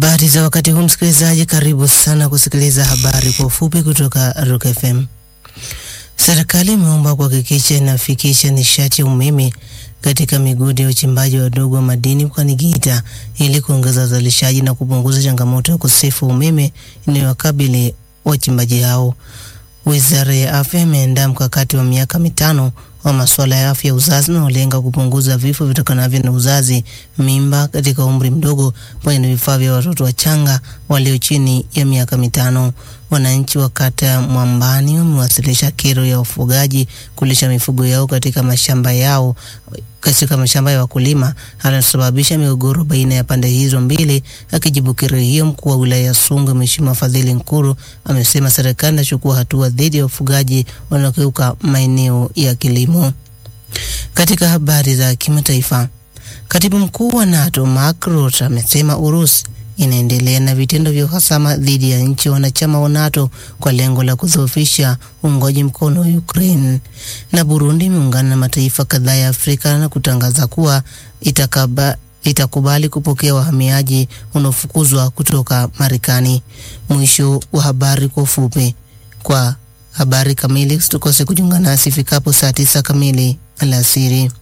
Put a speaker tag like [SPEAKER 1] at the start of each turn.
[SPEAKER 1] Habari za wakati huu msikilizaji, karibu sana kusikiliza habari kwa ufupi kutoka Rock FM. Serikali imeomba kuhakikisha inafikisha nishati ya umeme katika migodi ya uchimbaji wadogo wa madini mkoani Geita ili kuongeza uzalishaji na kupunguza changamoto ya ukosefu wa umeme inayowakabili wachimbaji hao. Wizara ya Afya imeandaa mkakati wa miaka 5 wa masuala ya afya uzazi na ulenga kupunguza vifo vitokanavyo na uzazi, mimba katika umri mdogo pamoja na vifaa vya watoto wachanga walio chini ya miaka 5. Wananchi wa kata ya Mwambani wamewasilisha kero ya ufugaji kulisha mifugo yao katika mashamba ya wakulima, inasababisha migogoro baina ya pande hizo mbili. Akijibu kero hiyo, mkuu wa wilaya ya Songwe Mheshimiwa Fadhili Nkuru amesema serikali inachukua hatua dhidi ya ufugaji wanaokiuka maeneo ya kilimo. Katika habari za kimataifa, Katibu Mkuu wa NATO Mark Rutte amesema Urusi inaendelea na vitendo vya uhasama dhidi ya nchi wanachama wa NATO kwa lengo la kudhoofisha uungaji mkono wa Ukraine. Na Burundi imeungana na mataifa kadhaa ya Afrika na kutangaza kuwa itakubali kupokea wahamiaji wanaofukuzwa kutoka Marekani. Mwisho wa habari kwa ufupi. Kwa habari kamili usikose kujiunga nasi ifikapo saa 9 kamili alasiri.